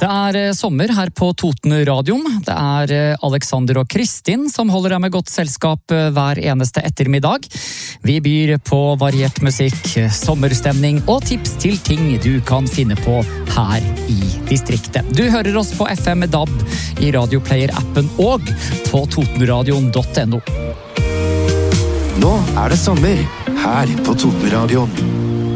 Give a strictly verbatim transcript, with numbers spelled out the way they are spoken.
Det er sommer her på Toten-radioen. Det er Alexander og Kristin som holder deg med godt selskap hver eneste ettermiddag. Vi byr på variert musikk, sommerstemning og tips til ting du kan finne på her i distriktet. Du hører oss på F M D A B i Radioplayer-appen og på totenradion punktum no. Nå er det sommer her på Toten-radioen.